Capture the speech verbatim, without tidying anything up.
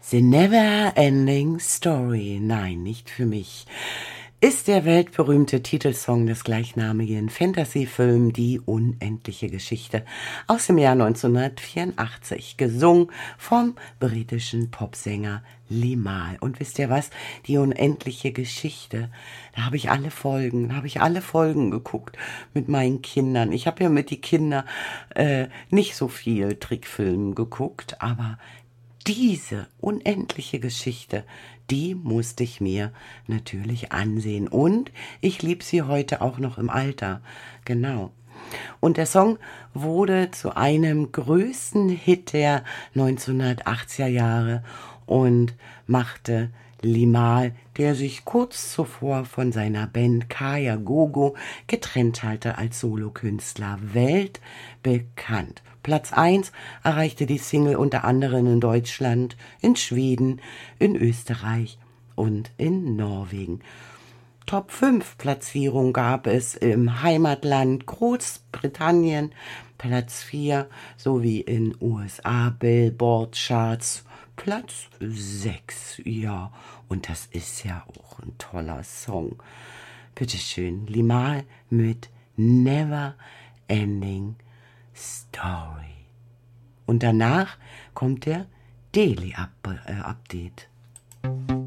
The Never Ending Story, nein, nicht für mich, ist der weltberühmte Titelsong des gleichnamigen Fantasyfilms Die unendliche Geschichte aus dem Jahr neunzehnhundertvierundachtzig, gesungen vom britischen Popsänger Limahl. Und wisst ihr was? Die unendliche Geschichte, da habe ich alle Folgen, da habe ich alle Folgen geguckt mit meinen Kindern. Ich habe ja mit die Kinder äh, nicht so viel Trickfilm geguckt, aber diese unendliche Geschichte, die musste ich mir natürlich ansehen. Und ich liebe sie heute auch noch im Alter. Genau. Und der Song wurde zu einem größten Hit der neunzehnhundertachtziger Jahre und machte Limahl, der sich kurz zuvor von seiner Band Kaya Gogo getrennt hatte, als Solokünstler weltbekannt. Platz eins erreichte die Single unter anderem in Deutschland, in Schweden, in Österreich und in Norwegen. Top fünf Platzierung gab es im Heimatland Großbritannien, Platz vier, sowie in U S A Billboard Charts Platz sechs. Ja, und das ist ja auch ein toller Song. Bitteschön, Limahl mit Never Ending Story. Und danach kommt der Daily Update.